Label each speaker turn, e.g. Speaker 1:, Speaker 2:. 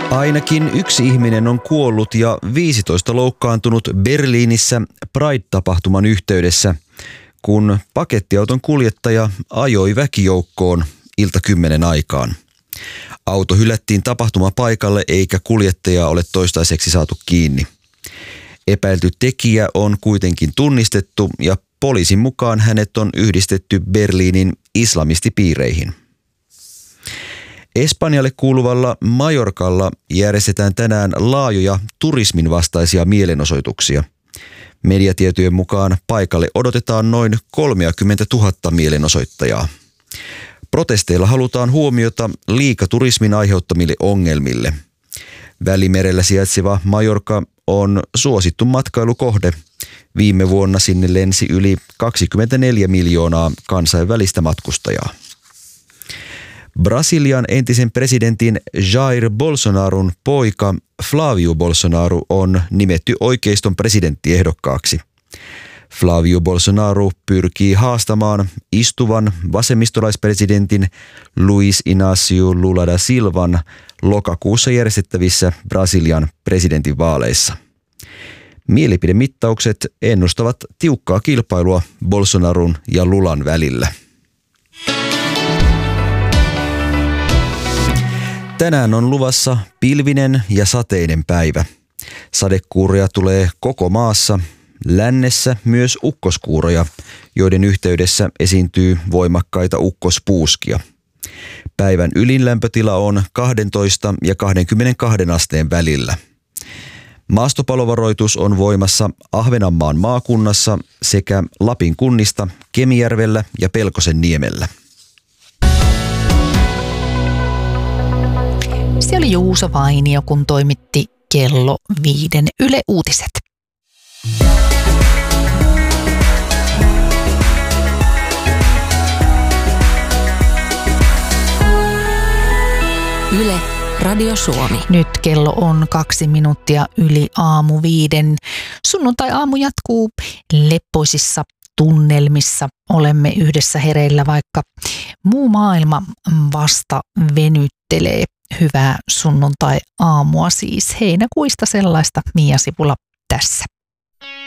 Speaker 1: Ainakin yksi ihminen on kuollut ja 15 loukkaantunut Berliinissä Pride-tapahtuman yhteydessä, kun pakettiauton kuljettaja ajoi väkijoukkoon ilta 10 aikaan. Auto hylättiin tapahtumapaikalle eikä kuljettajaa ole toistaiseksi saatu kiinni. Epäilty tekijä on kuitenkin tunnistettu ja poliisin mukaan hänet on yhdistetty Berliinin islamistipiireihin. Espanjalle kuuluvalla Majorkalla järjestetään tänään laajoja turismin vastaisia mielenosoituksia. Mediatietojen mukaan paikalle odotetaan noin 30 000 mielenosoittajaa. Protesteilla halutaan huomiota liikaturismin aiheuttamille ongelmille. Välimerellä sijaitseva Majorka on suosittu matkailukohde. Viime vuonna sinne lensi yli 24 miljoonaa kansainvälistä matkustajaa. Brasilian entisen presidentin Jair Bolsonaron poika Flavio Bolsonaro on nimetty oikeiston presidenttiehdokkaaksi. Flavio Bolsonaro pyrkii haastamaan istuvan vasemmistolaispresidentin Luiz Inácio Lula da Silvan lokakuussa järjestettävissä Brasilian presidentinvaaleissa. Mielipidemittaukset ennustavat tiukkaa kilpailua Bolsonaron ja Lulan välillä. Tänään on luvassa pilvinen ja sateinen päivä. Sadekuuroja tulee koko maassa, lännessä myös ukkoskuuroja, joiden yhteydessä esiintyy voimakkaita ukkospuuskia. Päivän ylin lämpötila on 12 ja 22 asteen välillä. Maastopalovaroitus on voimassa Ahvenanmaan maakunnassa sekä Lapin kunnista Kemijärvellä ja Pelkosenniemellä.
Speaker 2: Se oli Juuso Vainio, kun toimitti kello 5 Yle Uutiset.
Speaker 3: Yle Radio Suomi.
Speaker 2: Nyt kello on 2 minuuttia yli aamu 5. Sunnuntai-aamu jatkuu leppoisissa tunnelmissa. Olemme yhdessä hereillä, vaikka muu maailma vasta venyttelee. Hyvää sunnuntai-aamua siis heinäkuista sellaista. Mia Sipula tässä.